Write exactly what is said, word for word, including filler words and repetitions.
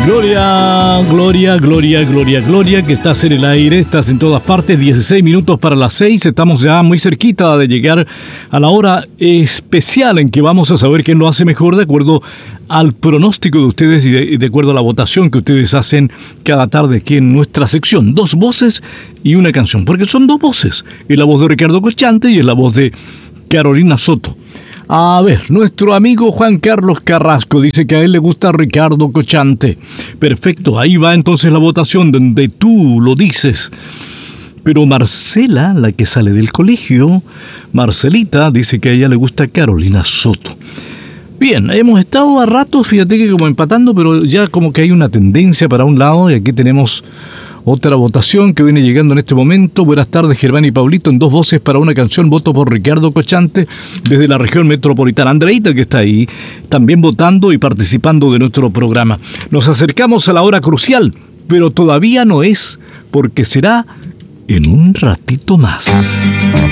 Gloria, Gloria, Gloria, Gloria, Gloria, que estás en el aire, estás en todas partes, dieciséis minutos para las seis, estamos ya muy cerquita de llegar a la hora especial en que vamos a saber quién lo hace mejor de acuerdo al pronóstico de ustedes y de, de acuerdo a la votación que ustedes hacen cada tarde aquí en nuestra sección. Dos voces y una canción, porque son dos voces, es la voz de Ricardo Cocchante y es la voz de Carolina Soto. A ver, nuestro amigo Juan Carlos Carrasco dice que a él le gusta Ricardo Cocchante. Perfecto, ahí va entonces la votación donde tú lo dices. Pero Marcela, la que sale del colegio, Marcelita, dice que a ella le gusta Carolina Soto. Bien, hemos estado a ratos, fíjate que como empatando, pero ya como que hay una tendencia para un lado y aquí tenemos otra votación que viene llegando en este momento. Buenas tardes, Germán y Paulito. En dos voces para una canción, voto por Ricardo Cocchante desde la región metropolitana. Andreita, que está ahí, también votando y participando de nuestro programa. Nos acercamos a la hora crucial, pero todavía no es, porque será en un ratito más.